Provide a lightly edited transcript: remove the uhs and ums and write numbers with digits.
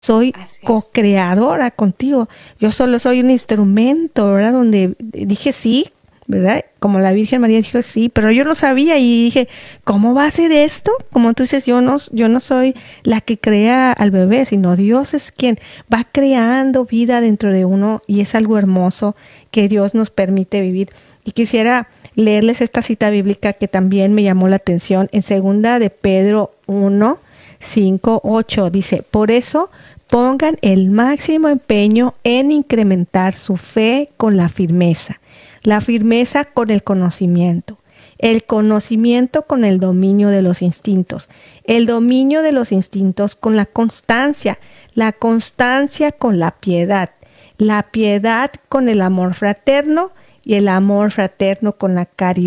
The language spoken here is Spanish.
soy Así es. co-creadora contigo. Yo solo soy un instrumento, ¿verdad? Donde dije sí, ¿verdad? Como la Virgen María dijo sí, pero yo no sabía y dije, ¿cómo va a ser esto? Como tú dices, yo no soy la que crea al bebé, sino Dios es quien va creando vida dentro de uno y es algo hermoso que Dios nos permite vivir. Y quisiera leerles esta cita bíblica que también me llamó la atención en segunda de Pedro 1, 5, 8. Dice, por eso pongan el máximo empeño en incrementar su fe con la firmeza con el conocimiento con el dominio de los instintos, el dominio de los instintos con la constancia con la piedad con el amor fraterno y el amor fraterno con la caridad.